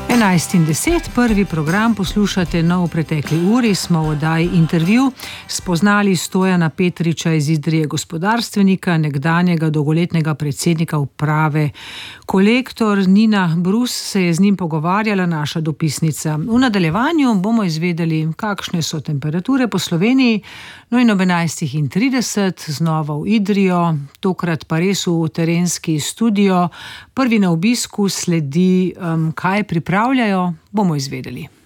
11:10, prvi program poslušate v pretekli uri, smo v oddaji Intervju spoznali Stojana Petriča iz Idrije, gospodarstvenika, nekdanjega dolgoletnega predsednika uprave Kolektor. Nina Brus se je z njim pogovarjala, naša dopisnica. V nadaljevanju bomo izvedeli, kakšne so temperature po Sloveniji, no in ob 11:30 znova v Idrijo, tokrat pa res v terenski studio. Prvi na obisku sledi, kaj pripravljajo, bomo izvedeli.